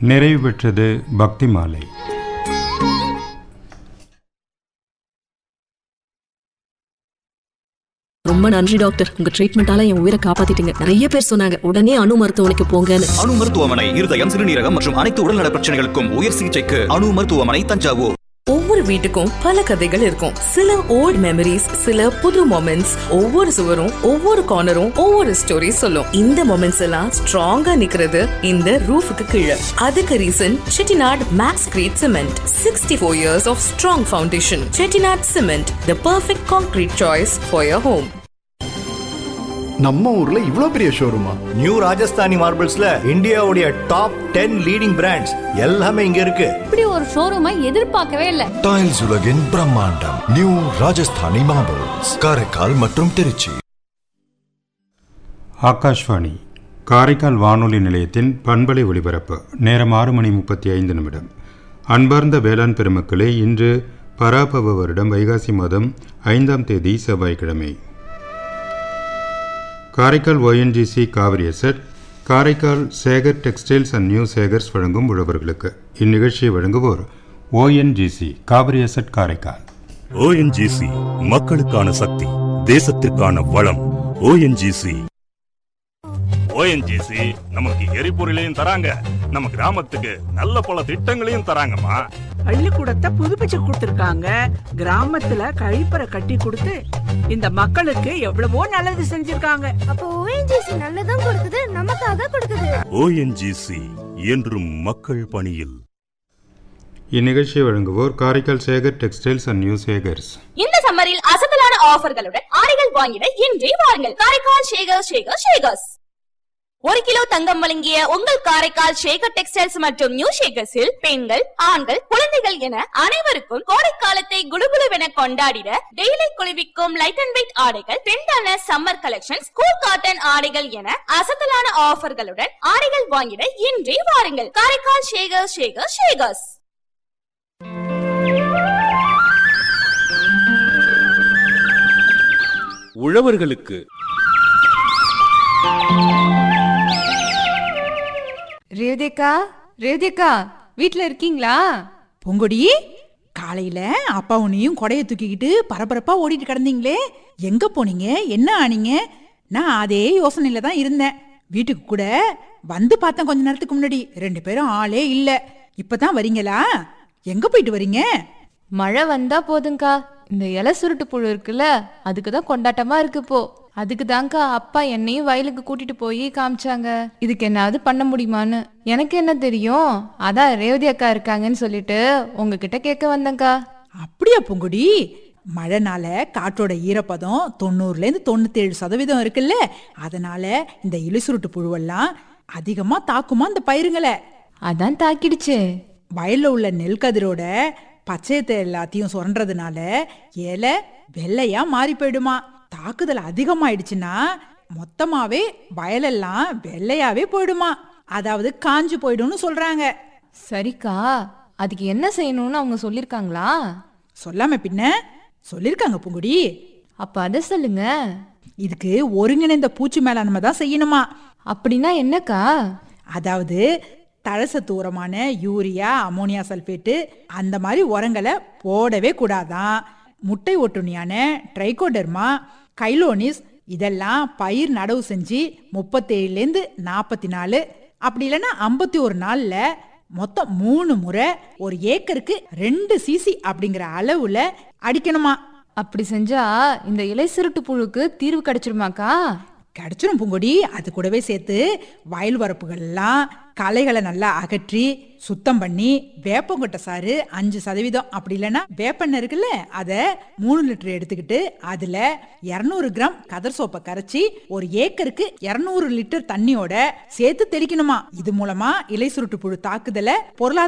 நிறைவு பெற்றது பக்தி மாலை. ரொம்ப நன்றி டாக்டர், உங்க ட்ரீட்மெண்டால என் உயிரை காப்பாத்திட்டீங்க. நிறைய பேர் சொன்னாங்க உடனே அணு மருத்துவமனைக்கு போங்கன்னு. அணு மருத்துவமனை இருதயம், சிறுநீரகம் மற்றும் அனைத்து உடல்நல பிரச்சனைகளுக்கும் உயர் சிகிச்சைக்கு அணு மருத்துவமனை, தஞ்சாவூர். ஒவ்வொரு வீட்டுக்கும் பல கதைகள் இருக்கும். சில ஓல்ட் மெமரிஸ், சில புது மொமெண்ட்ஸ். ஒவ்வொரு சுவரும் ஒவ்வொரு கார்னரும் ஒவ்வொரு ஸ்டோரி சொல்லும். இந்த மொமெண்ட்ஸ் எல்லாம் ஸ்ட்ராங்கா நிக்கிறது இந்த ரூஃபுக்கு கீழே. அதுக்கு reason Chettinad maths great cement. 64 years of strong foundation. Chettinad cement, the perfect concrete choice for your home. நம்ம ஊர்ல இவ்ளோ பெரிய ஷோரூமா? நியூ ராஜஸ்தானி மார்பிள்ஸ்ல இந்தியாவுடைய டாப் 10 லீடிங் பிராண்ட்ஸ் எல்லாமே இங்க இருக்கு. இப்படி ஒரு ஷோரூமை எதிர்பார்க்கவே இல்ல. டைல்ஸ் உலகின் பிரம்மாண்டம் நியூ ராஜஸ்தானி மார்பிள்ஸ், காரைக்கால் மற்றும் திருச்சி. ஆகாஷ்வாணி காரைக்கால் வானொலி நிலையத்தின் பண்பலை ஒலிபரப்பு நேரம் 6:35. அன்பார்ந்த வேளாண் பெருமக்களே, இன்று பராபவ வருடம் வைகாசி மாதம் 5ஆம் தேதி செவ்வாய்க்கிழமை. Karaikal ONGC Kaveri zed, Karaikal Sekar textiles and new Sekar's வழங்கும் உழவர்களுக்கு. இந்நிகழ்ச்சியை வழங்குவோர் ONGC Kaveri zed Karaikal. ONGC மக்களுக்கான சக்தி, தேசத்திற்கான வளம். ONGC நமக்கு எரிபொருளையும் தராங்க, நம்ம கிராமத்துக்கு நல்ல பல திட்டங்களையும் தராங்கம்மா. பள்ளிக்கூடத்தை புதுப்பிச்சு கொடுத்திருக்காங்க, கிராமத்துல கழிப்பறை கட்டி கொடுத்து இந்த மக்களுக்கு எவ்வளவோ நல்லது செஞ்சிருக்காங்க. அப்போ ONGC நல்லதும் கொடுக்குது, நமக்காக கொடுக்குது. ONGC என்றும் மக்கள் பணியில். இந்நிகழ்ச்சியை வழங்குவோர் Karaikal Sekar textiles and new Sekar's. இந்த சம்மரில் அசத்தலான ஆஃபர்களுடன் ஆடைகள் வாங்கிட இன்றே வாருங்கள் காரைக்கால் ஷேகர்ஸ். 1 கிலோ தங்கம் வழங்கிய உங்கள் காரைக்கால் ஷேகர் டெக்ஸ்டைல்ஸ் மற்றும் நியூ ஷேகர்ஸில் பெண்கள், ஆண்கள், குழந்தைகள் என அனைவருக்கும் கோடைக்காலத்தை குளுகுளுவென கொண்டாடிட டெய்லி குளிர்விக்கும் லைட் அண்ட் வெயிட் ஆடைகள், ட்ரெண்டான சம்மர் கலெக்ஷன், கூல் காட்டன் ஆடைகள் என அசத்தலான ஆஃபர்களுடன் ஆடைகள் வாங்கிட இன்றே வாருங்கள் காரைக்கால் ஷேகர்ஸ். உழவர்களுக்கு ரேவதிக்கா வீட்ல இருக்கீங்களா? பொங்கொடி, காலையில அப்பா உன்னையும் கொடைய தூக்கிக்கிட்டு பரபரப்பா ஓடிட்டு கிடந்தீங்களே, எங்க போனீங்க, என்ன ஆனீங்க? நான் அதே யோசனையில தான் இருந்தேன். வீட்டுக்கு கூட வந்து பார்த்தேன் கொஞ்ச நேரத்துக்கு முன்னாடி, 2 பேரும் ஆளே இல்ல. இப்பதான் வரீங்களா? எங்க போயிட்டு வரீங்க? மழை வந்தா போதுங்கா, இந்த இலை சுருட்டு புழு இருக்குல்ல, அதுக்குதான் கொண்டாட்டமா இருக்கு போ. அதுக்கு தான்க்கா அப்பா என்னையும் வயலுக்கு கூட்டிட்டு போய் காமிச்சாங்க. இதுக்கு என்னாவது பண்ண முடியுமான்னு. எனக்கு என்ன தெரியும், அதான் ரேவதி அக்கா இருக்காங்கன்னு சொல்லிட்டு உங்ககிட்ட கேட்க வந்தேங்க்கா. அப்படியா பொங்குடி? மழைனால காற்றோட ஈரப்பதம் 90-97% இருக்குல்ல, அதனால இந்த இலைசுருட்டு புழுவெல்லாம் அதிகமா தாக்குமா இந்த பயிருங்களை. அதான் தாக்கிடுச்சு. வயல்ல உள்ள நெல் கதிரோட பச்சையத்தை எல்லாத்தையும் சுரண்டதுனால இலை வெள்ளையா மாறி போயிடுமா. தாக்குதல் அதிகமாயிடுச்சுன்னா மொத்தமாவே வயலெல்லாம் வெள்ளையாவே போயிடுமா, அதாவது காஞ்சு போயிடும்னு சொல்றாங்க. சரிக்கா, அதுக்கு என்ன செய்யணும்னு அவங்க சொல்லிருக்காங்களா? சொல்லாம பின்ன சொல்லிருக்காங்க பூங்குடி. அப்ப அதை சொல்லுங்க. இதுக்கு ஒருங்கிணைந்த பூச்சி மேலாண்மை தான் செய்யணுமா. அப்படின்னா என்னக்கா? அதாவது தழசத்து உரமான யூரியா, அமோனியா சல்பேட்டு அந்த மாதிரி உரங்களை போடவே கூடாதான். முட்டை ஒட்டுணியான ட்ரைகோடர்மா, கைலோனிஸ் இதெல்லாம் பயிர் நடவு செஞ்சு 37-44 அப்படி இல்லைன்னா 51 நாள்ல மொத்தம் 3 முறை 1 ஏக்கருக்கு 2 cc அப்படிங்கிற அளவுல அடிக்கணுமா. அப்படி செஞ்சா இந்த இலை சுருட்டு புழுக்கு தீர்வு கிடைச்சிருமாக்கா? கிடைச்சிரும் பூங்கொடி. அது கூடவே சேர்த்து வயல் வரப்புகள்லாம் களைகளை நல்லா அகற்றி சுத்தம் பண்ணி வேப்பங்கொட்டை சாறு 5% அப்படி இல்லைன்னா வேப்பெண்ணெய் இருக்குல்ல, அதை 3 லிட்டர் எடுத்துக்கிட்டு அதுல 200 கிராம் கதர் சோப்பை கரைச்சி 1 ஏக்கருக்கு 200 லிட்டர் தண்ணியோட சேர்த்து தெளிக்கணுமா. இது மூலமா இலை சுருட்டு புழு தாக்குதலை பொருளாதார